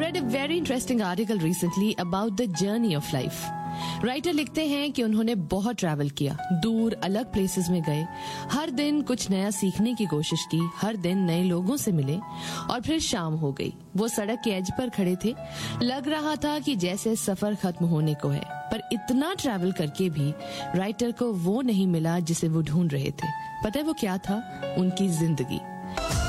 read a very interesting article recently about the journey of life. Writer लिखते हैं कि उन्होंने बहुत ट्रैवल किया, दूर अलग प्लेसेस में गए, हर दिन कुछ नया सीखने की कोशिश की, हर दिन नए लोगों से मिले और फिर शाम हो गई। वो सड़क के एज पर खड़े थे, लग रहा था कि जैसे सफर खत्म होने को है, पर इतना ट्रैवल करके भी राइटर को वो नहीं मिला जिसे वो ढूंढ रहे थे। पता है वो क्या था? उनकी जिंदगी।